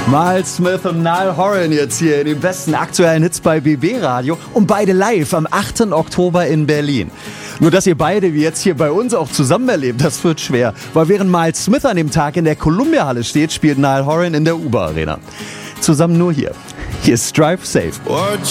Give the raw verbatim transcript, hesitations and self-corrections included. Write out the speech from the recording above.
Miles Smith und Niall Horan jetzt hier in den besten aktuellen Hits bei B B Radio und beide live am achten Oktober in Berlin. Nur, dass ihr beide wie jetzt hier bei uns auch zusammen erlebt, das wird schwer. Weil während Miles Smith an dem Tag in der Columbia-Halle steht, spielt Niall Horan in der U B A Arena. Zusammen nur hier. Hier ist Drive Safe.